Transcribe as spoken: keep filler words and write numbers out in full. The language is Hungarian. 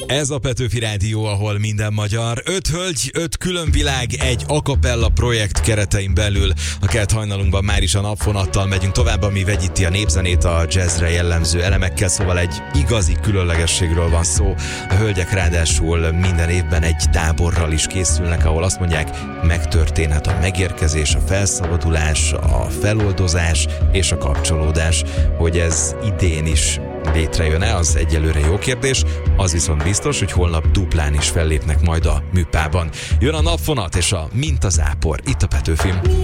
Ez a Petőfi Rádió, ahol minden magyar. Öt hölgy, öt külön világ, egy a cappella projekt keretein belül. A kelt hajnalunkban már is a napfonattal megyünk tovább, ami vegyíti a népzenét a jazzre jellemző elemekkel, szóval egy igazi különlegességről van szó. A hölgyek ráadásul minden évben egy táborral is készülnek, ahol azt mondják, megtörténhet a megérkezés, a felszabadulás, a feloldozás és a kapcsolódás. Hogy ez idén is létrejön-e, az egyelőre jó kérdés, az viszont biztos, hogy holnap duplán is fellépnek majd a Műpában. Jön a napfonat és a Mint az ápor, itt a Petőfin.